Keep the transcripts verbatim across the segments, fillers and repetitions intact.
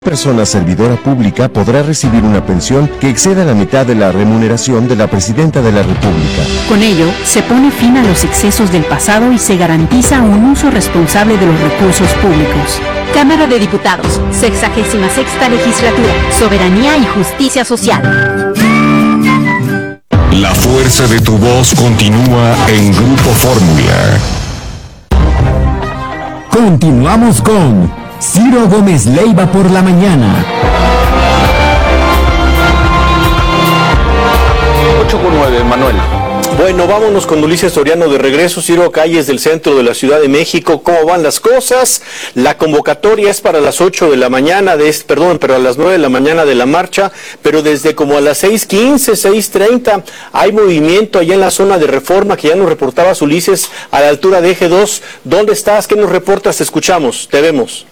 Persona servidora pública podrá recibir una pensión que exceda la mitad de la remuneración de la Presidenta de la República. Con ello, se pone fin a los excesos del pasado y se garantiza un uso responsable de los recursos públicos. Cámara de Diputados, sexagésima sexta legislatura, soberanía y justicia social. La fuerza de tu voz continúa en Grupo Fórmula. Continuamos con Ciro Gómez Leiva por la mañana. ocho con nueve, Manuel. Bueno, vámonos con Ulises Soriano de regreso. Ciro, calles del centro de la Ciudad de México, ¿cómo van las cosas? La convocatoria es para las ocho de la mañana, de, perdón, pero a las nueve de la mañana de la marcha, pero desde como a las seis quince, seis treinta hay movimiento allá en la zona de Reforma, que ya nos reportabas, Ulises, a la altura de Eje dos. ¿Dónde estás? ¿Qué nos reportas? Te escuchamos, te vemos.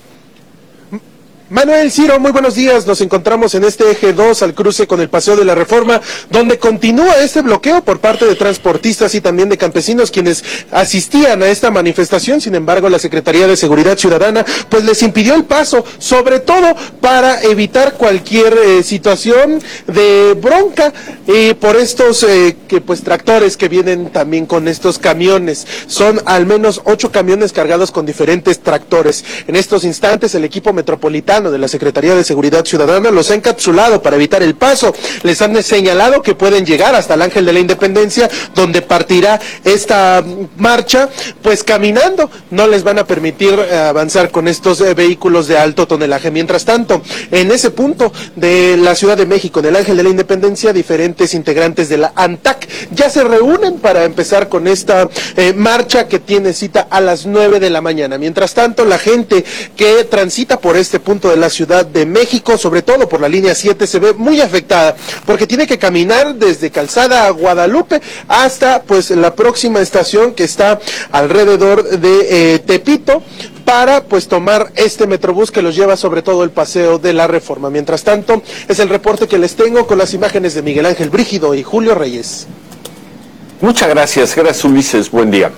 Manuel, Ciro, muy buenos días. Nos encontramos en este eje dos al cruce con el Paseo de la Reforma, donde continúa este bloqueo por parte de transportistas y también de campesinos quienes asistían a esta manifestación. Sin embargo, la Secretaría de Seguridad Ciudadana pues les impidió el paso, sobre todo para evitar cualquier eh, situación de bronca eh, por estos eh, que pues tractores que vienen también con estos camiones. Son al menos ocho camiones cargados con diferentes tractores. En estos instantes el equipo metropolitano de la Secretaría de Seguridad Ciudadana los ha encapsulado para evitar el paso. Les han señalado que pueden llegar hasta el Ángel de la Independencia, donde partirá esta marcha, pues caminando. No les van a permitir eh, avanzar con estos eh, vehículos de alto tonelaje. Mientras tanto, en ese punto de la Ciudad de México, en el Ángel de la Independencia, diferentes integrantes de la ANTAC ya se reúnen para empezar con esta eh, marcha que tiene cita a las nueve de la mañana. Mientras tanto, la gente que transita por este punto de la Ciudad de México, sobre todo por la línea siete, se ve muy afectada, porque tiene que caminar desde Calzada Guadalupe hasta pues la próxima estación que está alrededor de eh, Tepito, para pues tomar este metrobús que los lleva sobre todo el Paseo de la Reforma. Mientras tanto, es el reporte que les tengo con las imágenes de Miguel Ángel Brígido y Julio Reyes. Muchas gracias, gracias Ulises, buen día.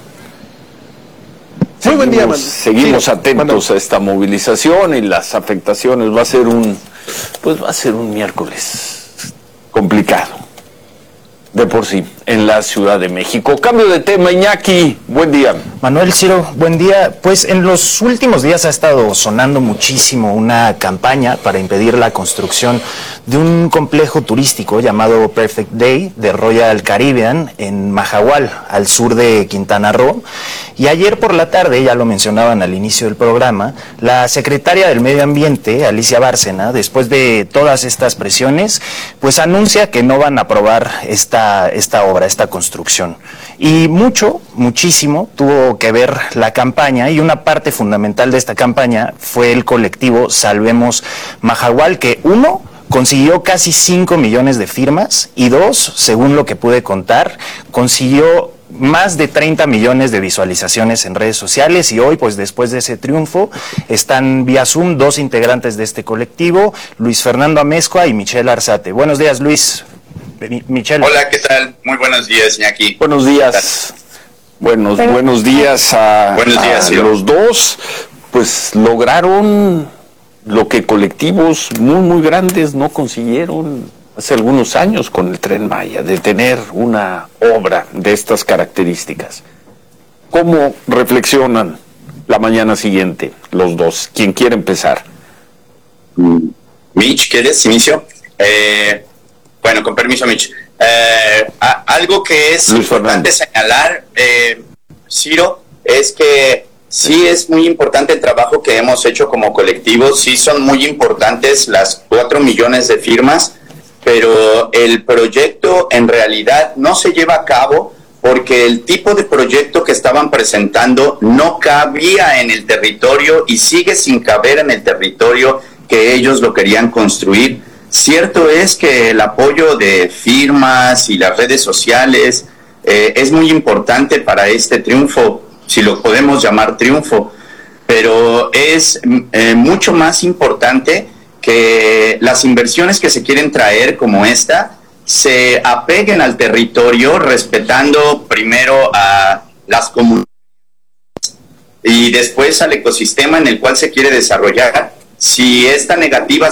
Muy buen día, Seguimos, seguimos sí, atentos Manu. a esta movilización y las afectaciones. Va a ser un, pues va a ser un miércoles complicado, de por sí, en la Ciudad de México. Cambio de tema, Iñaki, buen día. Manuel, Ciro, buen día. Pues en los últimos días ha estado sonando muchísimo una campaña para impedir la construcción de un complejo turístico llamado Perfect Day de Royal Caribbean en Mahahual, al sur de Quintana Roo. Y ayer por la tarde, ya lo mencionaban al inicio del programa, la secretaria del Medio Ambiente, Alicia Bárcena, después de todas estas presiones, pues anuncia que no van a aprobar esta, esta obra, esta construcción. Y mucho, muchísimo, tuvo que ver la campaña, y una parte fundamental de esta campaña fue el colectivo Salvemos Mahahual, que uno, consiguió casi cinco millones de firmas, y dos, según lo que pude contar, consiguió más de treinta millones de visualizaciones en redes sociales. Y hoy, pues después de ese triunfo, están vía Zoom dos integrantes de este colectivo, Luis Fernando Amezcua y Michelle Arzate. Buenos días, Luis. Michelle. Hola, ¿qué tal? Muy buenos días, Iñaki. Buenos días. Buenos, buenos días a, buenos días, a sí. los dos. Pues lograron lo que colectivos muy, muy grandes no consiguieron hace algunos años con el Tren Maya, de tener una obra de estas características. ¿Cómo reflexionan la mañana siguiente los dos? ¿Quién quiere empezar? Mitch, ¿quieres inicio? Eh, bueno, con permiso, Mitch. Eh, a, algo que es Luis importante Fernando. señalar, eh, Ciro, es que sí es muy importante el trabajo que hemos hecho como colectivo. Sí son muy importantes las cuatro millones de firmas, pero el proyecto en realidad no se lleva a cabo porque el tipo de proyecto que estaban presentando no cabía en el territorio y sigue sin caber en el territorio que ellos lo querían construir. Cierto es que el apoyo de firmas y las redes sociales eh, es muy importante para este triunfo, si lo podemos llamar triunfo, pero es eh, mucho más importante que las inversiones que se quieren traer como esta se apeguen al territorio, respetando primero a las comunidades y después al ecosistema en el cual se quiere desarrollar. si esta negativa